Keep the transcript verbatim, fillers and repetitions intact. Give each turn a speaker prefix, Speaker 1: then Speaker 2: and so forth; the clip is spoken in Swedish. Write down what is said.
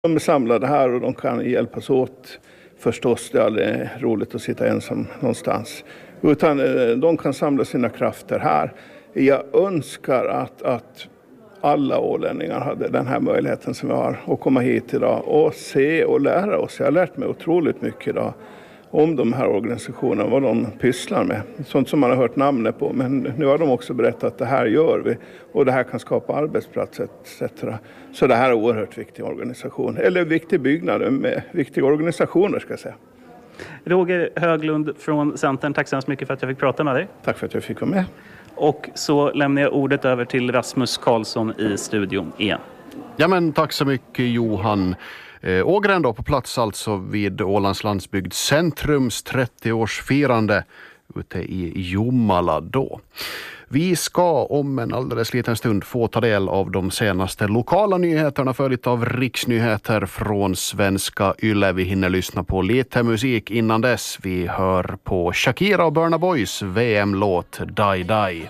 Speaker 1: De är samlade här och de kan hjälpas åt. Förstås, det är aldrig roligt att sitta ensam någonstans. Utan de kan samla sina krafter här. Jag önskar att, att alla ålänningar hade den här möjligheten som vi har att komma hit idag och se och lära oss. Jag har lärt mig otroligt mycket idag om de här organisationerna, vad de pysslar med. Sånt som man har hört namnet på, men nu har de också berättat att det här gör vi och det här kan skapa arbetsplatser et cetera. Så det här är en oerhört viktig organisation, eller viktig byggnad med viktiga organisationer ska jag säga.
Speaker 2: Roger Höglund från Centern, tack så hemskt mycket för att jag fick prata med dig.
Speaker 1: Tack för att jag fick vara med.
Speaker 2: Och så lämnar jag ordet över till Rasmus Karlsson i studion igen.
Speaker 3: Ja men tack så mycket Johan. Eh, Ågren då på plats alltså vid Ålands landsbygd centrums trettioårsfirande ute i Jomala då. Vi ska om en alldeles liten stund få ta del av de senaste lokala nyheterna följt av riksnyheter från svenska Yle. Vi hinner lyssna på lite musik innan dess. Vi hör på Shakira och Burna Boys V M-låt Die Die.